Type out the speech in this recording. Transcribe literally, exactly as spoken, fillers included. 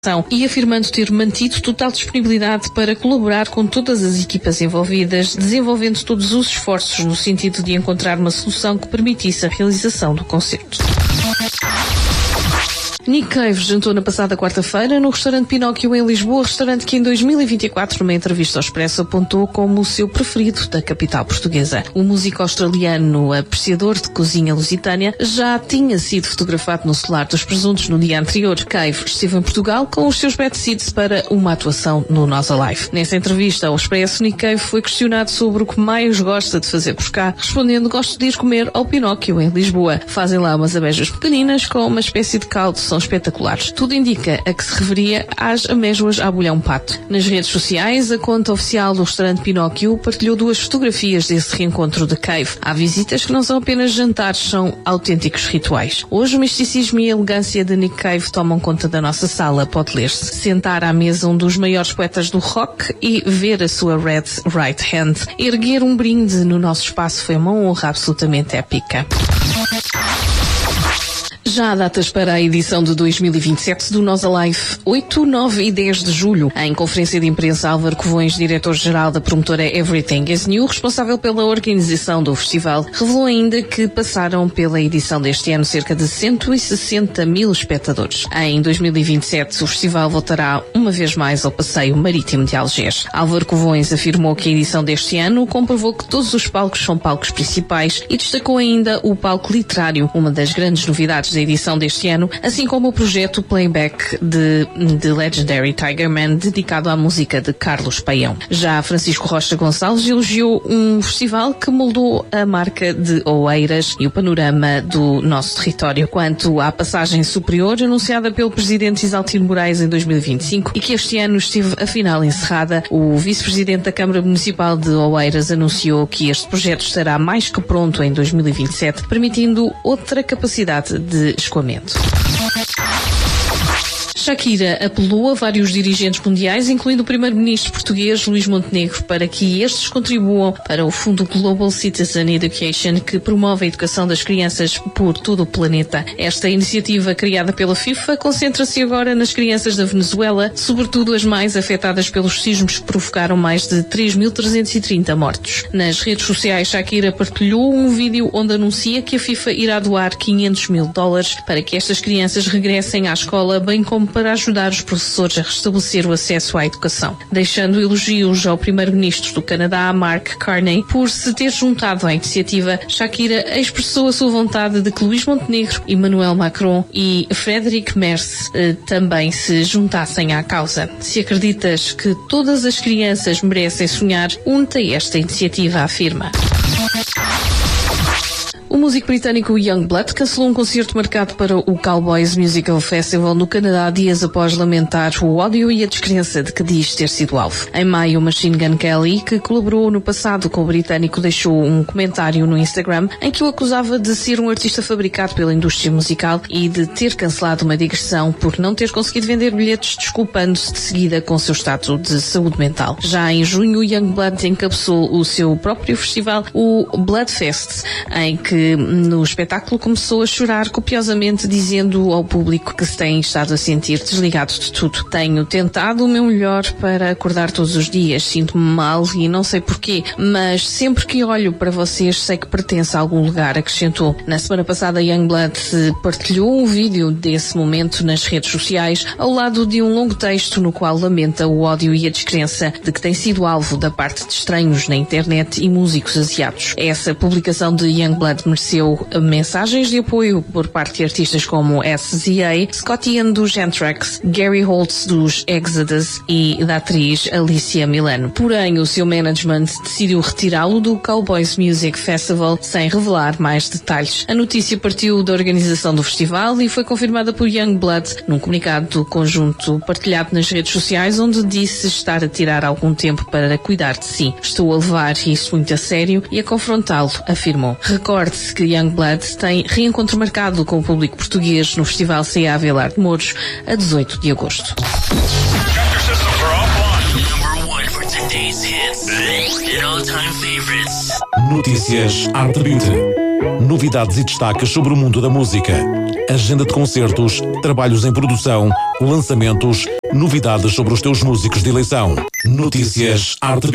e afirmando ter mantido total disponibilidade para colaborar com todas as equipas envolvidas, desenvolvendo todos os esforços no sentido de encontrar uma solução que permitisse a realização do concerto. Nick Cave jantou na passada quarta-feira no restaurante Pinóquio em Lisboa, restaurante que em dois mil e vinte e quatro, numa entrevista ao Expresso, apontou como o seu preferido da capital portuguesa. O músico australiano, apreciador de cozinha lusitânia, já tinha sido fotografado no Solar dos Presuntos no dia anterior. Cave esteve em Portugal com os seus Bad Seeds para uma atuação no Nós Alive. Nessa entrevista ao Expresso, Nick Cave foi questionado sobre o que mais gosta de fazer por cá, respondendo: gosto de ir comer ao Pinóquio em Lisboa. Fazem lá umas abejas pequeninas com uma espécie de caldo, são espetaculares. Tudo indica a que se referia às amêijoas à bolhão pato. Nas redes sociais, a conta oficial do restaurante Pinóquio partilhou duas fotografias desse reencontro de Cave. Há visitas que não são apenas jantares, são autênticos rituais. Hoje o misticismo e a elegância de Nick Cave tomam conta da nossa sala. Pode ler-se, sentar à mesa um dos maiores poetas do rock e ver a sua red right hand. Erguer um brinde no nosso espaço foi uma honra absolutamente épica. Já há datas para a edição de dois mil e vinte e sete do Nós Alive, oito, nove e dez de julho. Em conferência de imprensa, Álvaro Covões, diretor-geral da promotora Everything is New, responsável pela organização do festival, revelou ainda que passaram pela edição deste ano cerca de cento e sessenta mil espectadores. Em dois mil e vinte e sete, o festival voltará uma vez mais ao passeio marítimo de Algés. Álvaro Covões afirmou que a edição deste ano comprovou que todos os palcos são palcos principais e destacou ainda o palco literário, uma das grandes novidades da edição deste ano, assim como o projeto Playback de The Legendary Tiger Man, dedicado à música de Carlos Paião. Já Francisco Rocha Gonçalves elogiou um festival que moldou a marca de Oeiras e o panorama do nosso território. Quanto à passagem superior, anunciada pelo presidente Isaltino Moraes em dois mil e vinte e cinco e que este ano esteve afinal encerrada, o vice-presidente da Câmara Municipal de Oeiras anunciou que este projeto estará mais que pronto em dois mil e vinte e sete, permitindo outra capacidade de escoamento. Shakira apelou a vários dirigentes mundiais, incluindo o primeiro-ministro português Luís Montenegro, para que estes contribuam para o Fundo Global Citizen Education, que promove a educação das crianças por todo o planeta. Esta iniciativa, criada pela FIFA, concentra-se agora nas crianças da Venezuela, sobretudo as mais afetadas pelos sismos que provocaram mais de três mil trezentos e trinta mortos. Nas redes sociais, Shakira partilhou um vídeo onde anuncia que a FIFA irá doar quinhentos mil dólares para que estas crianças regressem à escola, bem como para ajudar os professores a restabelecer o acesso à educação. Deixando elogios ao primeiro-ministro do Canadá, Mark Carney, por se ter juntado à iniciativa, Shakira expressou a sua vontade de que Luís Montenegro, Emmanuel Macron e Friedrich Merz eh, também se juntassem à causa. Se acreditas que todas as crianças merecem sonhar, une-te a esta iniciativa, afirma. O músico britânico Yungblud cancelou um concerto marcado para o Cowboys Musical Festival no Canadá dias após lamentar o ódio e a descrença de que diz ter sido alvo. Em maio, Machine Gun Kelly, que colaborou no passado com o britânico, deixou um comentário no Instagram em que o acusava de ser um artista fabricado pela indústria musical e de ter cancelado uma digressão por não ter conseguido vender bilhetes, desculpando-se de seguida com o seu estado de saúde mental. Já em junho, Yungblud encabeçou o seu próprio festival, o Bloodfest, em que no espetáculo começou a chorar copiosamente, dizendo ao público que se tem estado a sentir desligado de tudo. Tenho tentado o meu melhor para acordar todos os dias, sinto-me mal e não sei porquê, mas sempre que olho para vocês sei que pertence a algum lugar, acrescentou. Na semana passada, Yungblud partilhou um vídeo desse momento nas redes sociais, ao lado de um longo texto no qual lamenta o ódio e a descrença de que tem sido alvo da parte de estranhos na internet e músicos asiáticos. Essa publicação de Yungblud mereceu mensagens de apoio por parte de artistas como S Z A, Scott Ian dos Anthrax, Gary Holtz dos Exodus e da atriz Alicia Milano. Porém, o seu management decidiu retirá-lo do Cowboys Music Festival sem revelar mais detalhes. A notícia partiu da organização do festival e foi confirmada por Yungblud num comunicado conjunto partilhado nas redes sociais, onde disse estar a tirar algum tempo para cuidar de si. Estou a levar isso muito a sério e a confrontá-lo, afirmou. Recorde que Yungblud tem reencontro marcado com o público português no Festival C A Vilar de Mouros a dezoito de agosto. Notícias Arte Beat. Novidades e destaques sobre o mundo da música. agenda de concertos, trabalhos em produção, lançamentos, novidades sobre os teus músicos de eleição. Notícias Arte